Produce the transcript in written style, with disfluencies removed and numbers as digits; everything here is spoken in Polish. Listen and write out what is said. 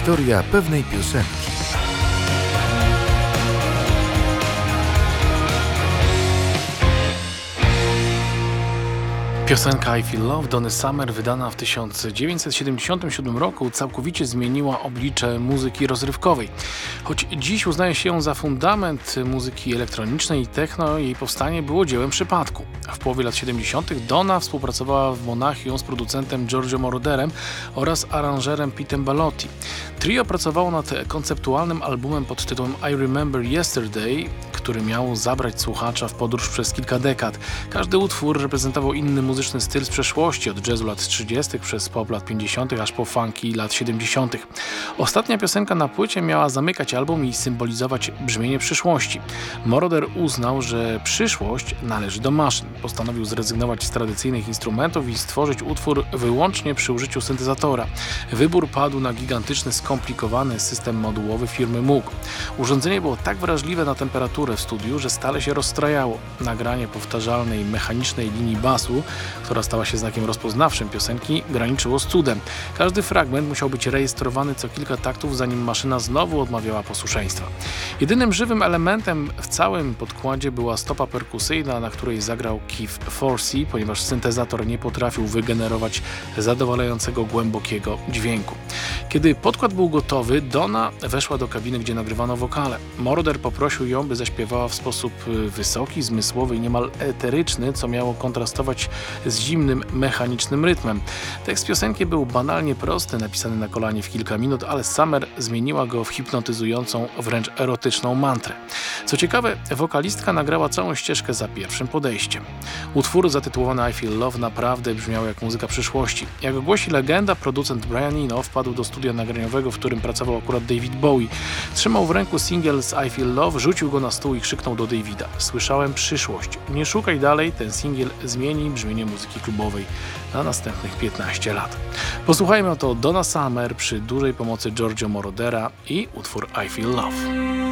Historia pewnej piosenki. Piosenka I Feel Love Donny Summer, wydana w 1977 roku, całkowicie zmieniła oblicze muzyki rozrywkowej. Choć dziś uznaje się ją za fundament muzyki elektronicznej i techno, jej powstanie było dziełem przypadku. W połowie lat 70. Donna współpracowała w Monachium z producentem Giorgio Moroderem oraz aranżerem Petem Balotti. Trio pracowało nad konceptualnym albumem pod tytułem I Remember Yesterday, który miał zabrać słuchacza w podróż przez kilka dekad. Każdy utwór reprezentował inny muzyczny styl z przeszłości, od jazzu lat 30. przez pop lat 50. aż po funky lat 70. Ostatnia piosenka na płycie miała zamykać album i symbolizować brzmienie przyszłości. Moroder uznał, że przyszłość należy do maszyn. Postanowił zrezygnować z tradycyjnych instrumentów i stworzyć utwór wyłącznie przy użyciu syntezatora. Wybór padł na gigantyczny, skomplikowany system modułowy firmy Moog. Urządzenie było tak wrażliwe na temperaturę w studiu, że stale się rozstrajało. Nagranie powtarzalnej, mechanicznej linii basu, która stała się znakiem rozpoznawczym piosenki, graniczyło z cudem. Każdy fragment musiał być rejestrowany co kilka taktów, zanim maszyna znowu odmawiała posłuszeństwa. Jedynym żywym elementem w całym podkładzie była stopa perkusyjna, na której zagrał Keith Forsey, ponieważ syntezator nie potrafił wygenerować zadowalającego, głębokiego dźwięku. Kiedy podkład był gotowy, Donna weszła do kabiny, gdzie nagrywano wokale. Moroder poprosił ją, by zaśpiewała w sposób wysoki, zmysłowy i niemal eteryczny, co miało kontrastować z zimnym, mechanicznym rytmem. Tekst piosenki był banalnie prosty, napisany na kolanie w kilka minut, ale Summer zmieniła go w hipnotyzującą, wręcz erotyczną mantrę. Co ciekawe, wokalistka nagrała całą ścieżkę za pierwszym podejściem. Utwór zatytułowany I Feel Love naprawdę brzmiał jak muzyka przyszłości. Jak głosi legenda, producent Brian Eno wpadł do studia nagraniowego, w którym pracował akurat David Bowie. Trzymał w ręku singiel z I Feel Love, rzucił go na stół i krzyknął do Davida: słyszałem przyszłość. Nie szukaj dalej, ten singiel zmieni brzmienie muzyki klubowej na następnych 15 lat. Posłuchajmy oto Donna Summer przy dużej pomocy Giorgio Morodera i utwór I Feel Love.